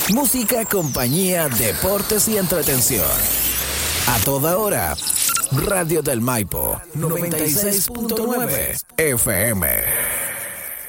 Música, compañía, deportes y entretención. A toda hora. Radio del Maipo 96.9 FM.